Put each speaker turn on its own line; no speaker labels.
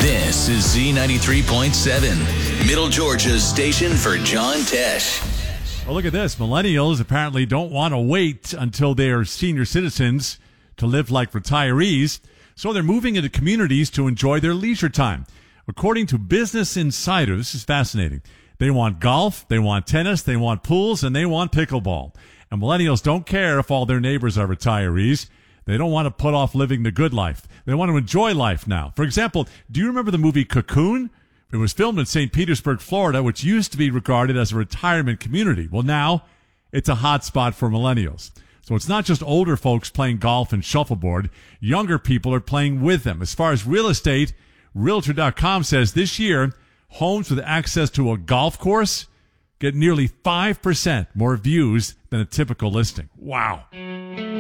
This is Z93.7, Middle Georgia's station for John Tesh.
Well, look at this. Millennials apparently don't want to wait until they are senior citizens to live like retirees, so they're moving into communities to enjoy their leisure time. According to Business Insider, this is fascinating. They want golf, they want tennis, they want pools, and they want pickleball. And millennials don't care if all their neighbors are retirees. They don't want to put off living the good life. They want to enjoy life now. For example, do you remember the movie Cocoon? It was filmed in St. Petersburg, Florida, which used to be regarded as a retirement community. Well, now it's a hot spot for millennials. So it's not just older folks playing golf and shuffleboard. Younger people are playing with them. As far as real estate, Realtor.com says this year, homes with access to a golf course get nearly 5% more views than a typical listing. Wow.